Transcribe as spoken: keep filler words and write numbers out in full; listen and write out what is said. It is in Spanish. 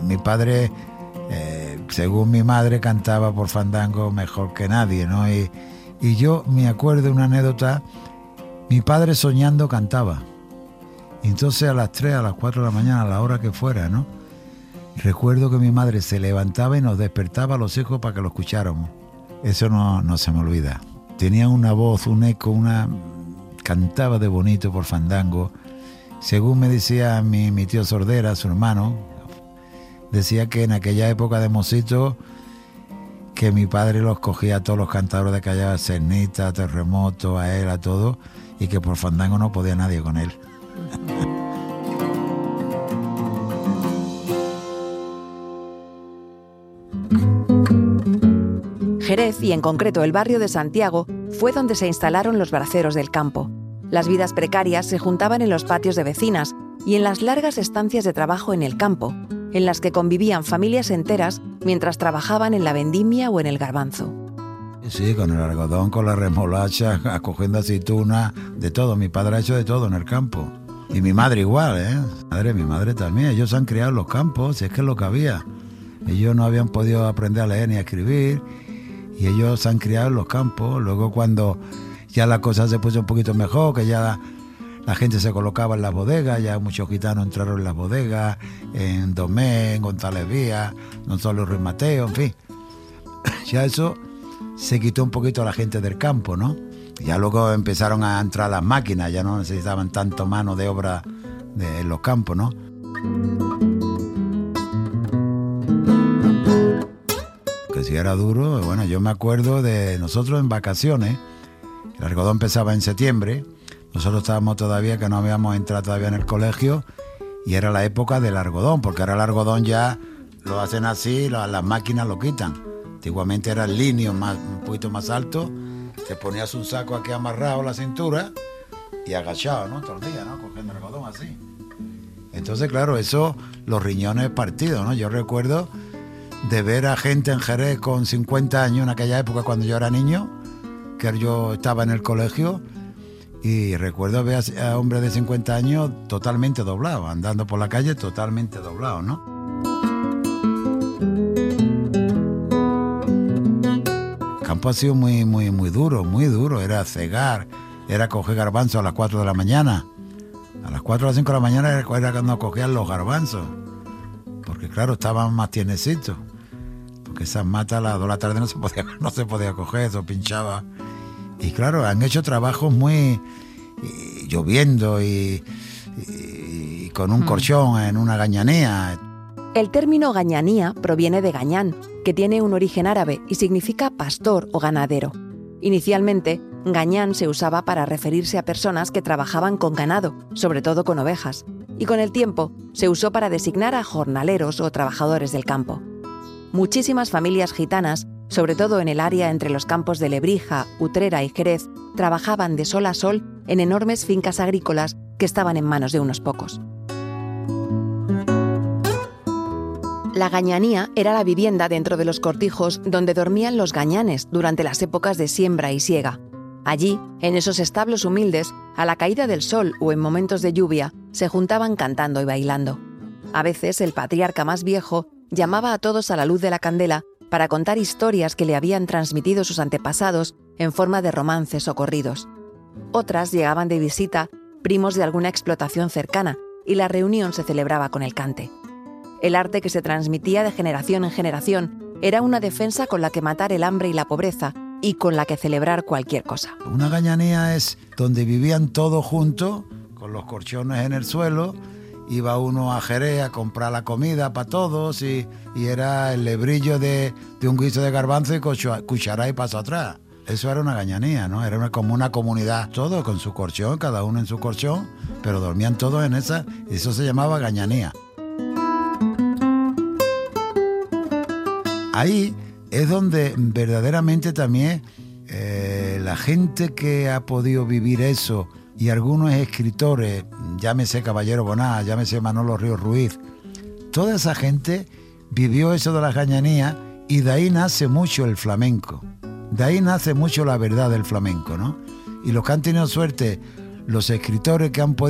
mi padre, eh, según mi madre, cantaba por fandango mejor que nadie, ¿no? Y, y yo me acuerdo de una anécdota, mi padre soñando cantaba. Y entonces a las tres, a las cuatro de la mañana, a la hora que fuera, ¿no? Recuerdo que mi madre se levantaba y nos despertaba a los hijos para que lo escucháramos. Eso no, no se me olvida. Tenía una voz, un eco, una... cantaba de bonito por fandango. Según me decía mi, mi tío Sordera, su hermano, decía que en aquella época de mocito, que mi padre los cogía a todos los cantadores de Callao, Cernita, Terremoto, a él, a todos, y que por fandango no podía nadie con él. Jerez, y en concreto el barrio de Santiago, fue donde se instalaron los braceros del campo. Las vidas precarias se juntaban en los patios de vecinas y en las largas estancias de trabajo en el campo, en las que convivían familias enteras mientras trabajaban en la vendimia o en el garbanzo. Sí, con el algodón, con la remolacha, cogiendo aceitunas, de todo. Mi padre ha hecho de todo en el campo. Y mi madre igual, ¿eh? Madre, mi madre también. Ellos se han criado en los campos, si es que es lo que había. Ellos no habían podido aprender a leer ni a escribir, y ellos se han criado en los campos. Luego, cuando ya la cosa se puso un poquito mejor, que ya la, la gente se colocaba en las bodegas, ya muchos gitanos entraron en las bodegas, en Domé, en González Vía, Gonzalo Ruiz Mateo, en fin. Ya eso se quitó un poquito a la gente del campo, ¿no? Ya luego empezaron a entrar las máquinas, ya no necesitaban tanto mano de obra de, en los campos, ¿no? Que si era duro, bueno, yo me acuerdo de nosotros en vacaciones, el algodón empezaba en septiembre, nosotros estábamos todavía, que no habíamos entrado todavía en el colegio, y era la época del algodón, porque ahora el algodón ya lo hacen así, las, las máquinas lo quitan. Antiguamente era el linio más, un poquito más alto, te ponías un saco aquí amarrado a la cintura y agachado, ¿no? Todo el día, ¿no? Cogiendo el algodón así. Entonces, claro, eso, los riñones partidos, ¿no? Yo recuerdo de ver a gente en Jerez con cincuenta años en aquella época, cuando yo era niño, que yo estaba en el colegio, y recuerdo ver a hombres de cincuenta años totalmente doblados, andando por la calle totalmente doblados, ¿no? El campo ha sido muy, muy, muy duro, muy duro. Era cegar, era coger garbanzos a las cuatro de la mañana. A las cuatro o las cinco de la mañana era cuando cogían los garbanzos. Porque claro, estaban más tiernecitos. Porque esas matas a las dos de la tarde no se podía, no se podía coger, eso pinchaba. Y claro, han hecho trabajos muy... Y, lloviendo y, y, y con un colchón en una gañanía. El término gañanía proviene de gañán, que tiene un origen árabe y significa pastor o ganadero. Inicialmente, gañán se usaba para referirse a personas que trabajaban con ganado, sobre todo con ovejas, y con el tiempo se usó para designar a jornaleros o trabajadores del campo. Muchísimas familias gitanas, sobre todo en el área entre los campos de Lebrija, Utrera y Jerez, trabajaban de sol a sol en enormes fincas agrícolas que estaban en manos de unos pocos. La gañanía era la vivienda dentro de los cortijos donde dormían los gañanes durante las épocas de siembra y siega. Allí, en esos establos humildes, a la caída del sol o en momentos de lluvia, se juntaban cantando y bailando. A veces el patriarca más viejo llamaba a todos a la luz de la candela para contar historias que le habían transmitido sus antepasados en forma de romances o corridos. Otras llegaban de visita primos de alguna explotación cercana y la reunión se celebraba con el cante. El arte que se transmitía de generación en generación era una defensa con la que matar el hambre y la pobreza y con la que celebrar cualquier cosa. Una gañanía es donde vivían todos juntos, con los colchones en el suelo. Iba uno a Jerez a comprar la comida para todos y, y era el lebrillo de, de un guiso de garbanzo y cuchará y paso atrás. Eso era una gañanía, ¿no? Era una, como una comunidad, todos con su colchón, cada uno en su colchón, pero dormían todos en esa, y eso se llamaba gañanía. Ahí es donde verdaderamente también eh, la gente que ha podido vivir eso, y algunos escritores, llámese Caballero Boná, llámese Manolo Ríos Ruiz, toda esa gente vivió eso de la gañanía, y de ahí nace mucho el flamenco. De ahí nace mucho la verdad del flamenco, ¿no? Y los que han tenido suerte, los escritores que han podido